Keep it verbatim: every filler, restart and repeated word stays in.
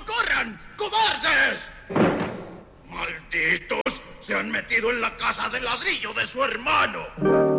¡No corran! ¡Cobardes! ¡Malditos! Se han metido en la casa de ladrillo de su hermano.